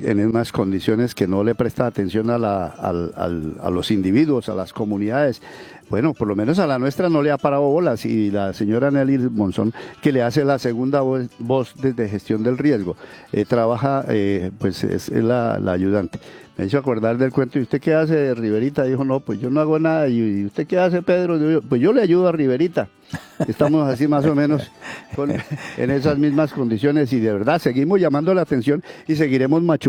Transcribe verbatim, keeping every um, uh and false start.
en unas condiciones que no le presta atención a, la, al, al, a los individuos, a las comunidades. Bueno, por lo menos a la nuestra no le ha parado bolas, y la señora Nelly Monzón, que le hace la segunda voz, voz desde gestión del riesgo, eh, trabaja, eh, pues es, es la, la ayudante. Me hizo acordar del cuento: ¿y usted qué hace, Riverita? Dijo: no, pues yo no hago nada. ¿Y usted qué hace, Pedro? Digo, pues yo le ayudo a Riverita. Estamos así más o menos con, en esas mismas condiciones, y de verdad seguimos llamando la atención y seguiremos machucando.